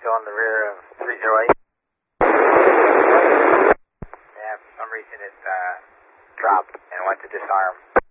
still on the rear of 308. Yeah, for some reason it dropped and went to disarm.